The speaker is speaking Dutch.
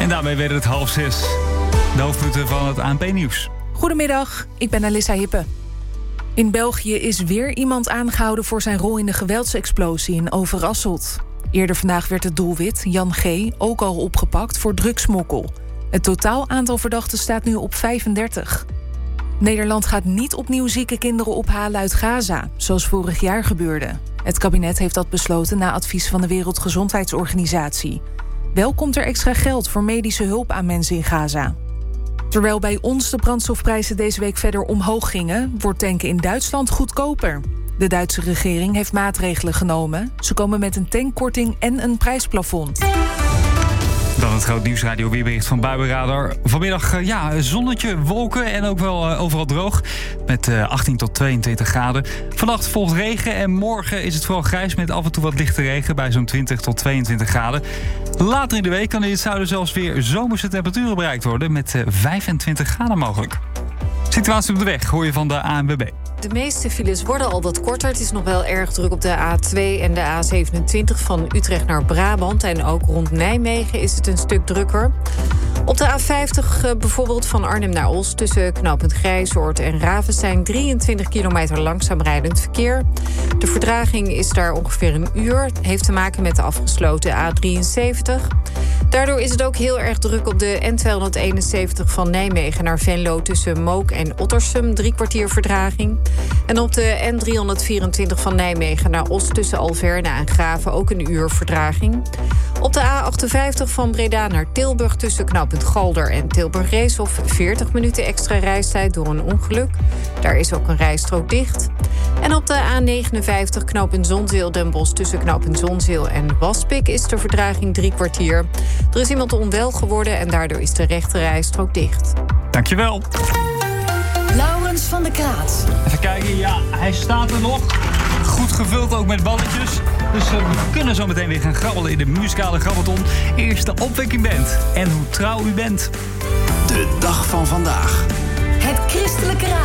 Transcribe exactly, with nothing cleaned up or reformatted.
En daarmee werd het half zes. De hoofdpunten van het A N P-nieuws. Goedemiddag, ik ben Alissa Hippe. In België is weer iemand aangehouden voor zijn rol in de geweldsexplosie in Overasselt. Eerder vandaag werd het doelwit, Jan G., ook al opgepakt voor drugsmokkel. Het totaal aantal verdachten staat nu op vijfendertig. Nederland gaat niet opnieuw zieke kinderen ophalen uit Gaza, zoals vorig jaar gebeurde. Het kabinet heeft dat besloten na advies van de Wereldgezondheidsorganisatie. Wel komt er extra geld voor medische hulp aan mensen in Gaza. Terwijl bij ons de brandstofprijzen deze week verder omhoog gingen, wordt tanken in Duitsland goedkoper. De Duitse regering heeft maatregelen genomen. Ze komen met een tankkorting en een prijsplafond. Dan het groot nieuwsradio weerbericht van Buienradar. Vanmiddag uh, ja, zonnetje, wolken en ook wel uh, overal droog. Met uh, achttien tot tweeëntwintig graden. Vannacht volgt regen en morgen is het vooral grijs met af en toe wat lichte regen bij zo'n twintig tot tweeëntwintig graden. Later in de week kan in het zuiden zelfs weer zomerse temperaturen bereikt worden met uh, vijfentwintig graden mogelijk. Situatie op de weg hoor je van de A N W B. De meeste files worden al wat korter. Het is nog wel erg druk op de A twee en de A zevenentwintig van Utrecht naar Brabant. En ook rond Nijmegen is het een stuk drukker. Op de A vijftig bijvoorbeeld van Arnhem naar Os tussen knooppunt Grijzoord en Ravestein drieëntwintig kilometer langzaam rijdend verkeer. De vertraging is daar ongeveer een uur. Heeft te maken met de afgesloten A drieënzeventig. Daardoor is het ook heel erg druk op de N tweehonderdeenenzeventig van Nijmegen naar Venlo tussen Mook en Ottersum. Drie kwartier vertraging. En op de N driehonderdvierentwintig van Nijmegen naar Os tussen Alverne en Graven ook een uur vertraging. Op de A achtenvijftig van Breda naar Tilburg tussen knooppunt Galder en Tilburg-Reeshof veertig minuten extra reistijd door een ongeluk. Daar is ook een rijstrook dicht. En op de A negenenvijftig knooppunt Zonzeel-Den Bosch tussen knooppunt Zonzeel en Waspik is de vertraging drie kwartier. Er is iemand onwel geworden en daardoor is de rechte rijstrook dicht. Dankjewel. Laurens van der Kraat. Even kijken, ja, hij staat er nog. Goed gevuld ook met balletjes. Dus uh, we kunnen zo meteen weer gaan grabbelen in de muzikale grabbelton. Eerst de opwekking bent en hoe trouw u bent. De dag van vandaag. Het Christelijke Raad.